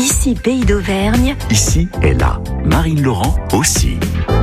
Ici Pays d'Auvergne. Ici est là. Marine Laurent aussi.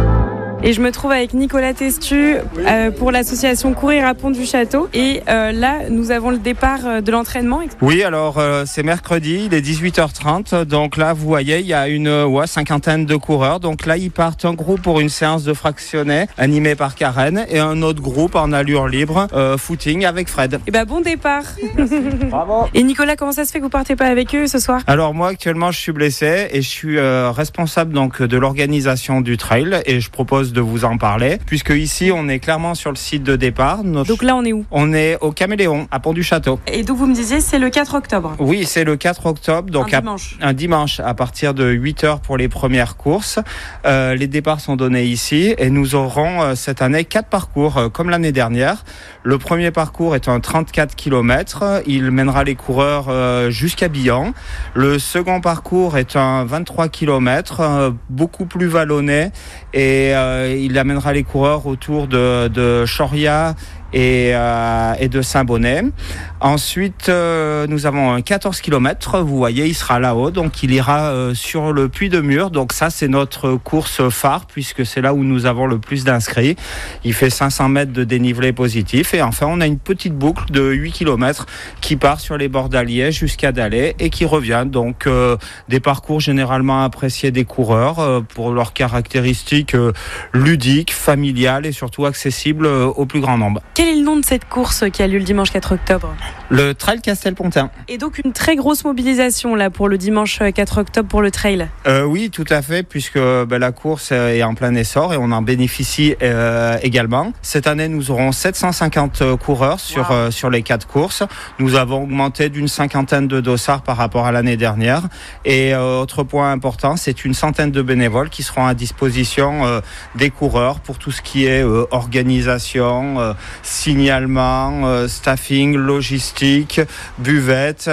Et je me trouve avec Nicolas Testu pour l'association Courir à Pont du Château. Et là, nous avons le départ de l'entraînement. Oui, alors c'est mercredi, il est 18h30. Donc là, vous voyez, il y a une cinquantaine de coureurs. Donc là, ils partent un groupe pour une séance de fractionnés animée par Karen et un autre groupe en allure libre, footing avec Fred. Et bon départ. Bravo. Et Nicolas, comment ça se fait que vous partez pas avec eux ce soir ? Alors moi, actuellement, je suis blessé et je suis responsable donc de l'organisation du trail et je propose de vous en parler, puisque ici on est clairement sur le site de départ. Donc là on est où ? On est au Caméléon, à Pont du Château. Et donc vous me disiez c'est le 4 octobre ? Oui, c'est le 4 octobre, donc un dimanche à partir de 8h pour les premières courses. Les départs sont donnés ici et nous aurons cette année 4 parcours comme l'année dernière. Le premier parcours est un 34 km, il mènera les coureurs jusqu'à Billan. Le second parcours est un 23 km, beaucoup plus vallonné et il amènera les coureurs autour de Choria et de Saint-Bonnet. Ensuite, nous avons un 14 km. Vous voyez, il sera là-haut. Donc, il ira sur le Puy de Mur. Donc, ça, c'est notre course phare puisque c'est là où nous avons le plus d'inscrits. Il fait 500 mètres de dénivelé positif. Et enfin, on a une petite boucle de 8 km qui part sur les bords d'Allier jusqu'à Dalais et qui revient. Donc, des parcours généralement appréciés des coureurs pour leurs caractéristiques ludiques, familiales et surtout accessibles au plus grand nombre. Quel est le nom de cette course qui a lieu le dimanche 4 octobre ? Le Trail Castelpontin. Et donc une très grosse mobilisation là pour le dimanche 4 octobre pour le trail. Oui, tout à fait, puisque la course est en plein essor et on en bénéficie également. Cette année, nous aurons 750 coureurs sur les 4 courses. Nous avons augmenté d'une cinquantaine de dossards par rapport à l'année dernière. Et autre point important, c'est une centaine de bénévoles qui seront à disposition des coureurs pour tout ce qui est organisation, signalement, staffing, logistique, buvette,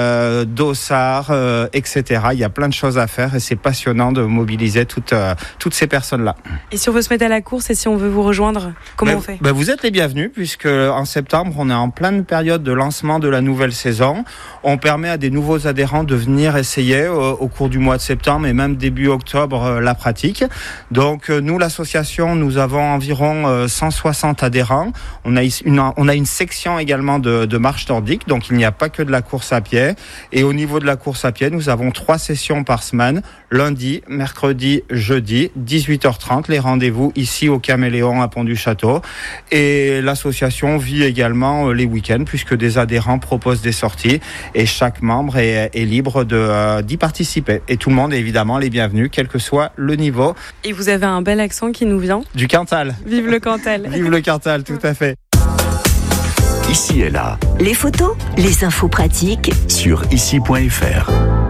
dossard, etc. Il y a plein de choses à faire et c'est passionnant de mobiliser toutes ces personnes-là. Et si on veut se mettre à la course et si on veut vous rejoindre, comment on fait ? Vous êtes les bienvenus puisque en septembre, on est en pleine période de lancement de la nouvelle saison. On permet à des nouveaux adhérents de venir essayer au cours du mois de septembre et même début octobre la pratique. Donc nous, l'association, nous avons environ 160 adhérents. On a une section également de marche nordique, donc il n'y a pas que de la course à pied. Et au niveau de la course à pied, nous avons 3 sessions par semaine, lundi, mercredi, jeudi, 18h30, les rendez-vous ici au Caméléon à Pont du Château. Et l'association vit également les week-ends, puisque des adhérents proposent des sorties et chaque membre est libre d'y participer. Et tout le monde est évidemment les bienvenus, quel que soit le niveau. Et vous avez un bel accent qui nous vient. Du Cantal. Vive le Cantal. Vive le Cantal, tout à fait. Ici est là. Les photos, les infos pratiques Sur ici.fr.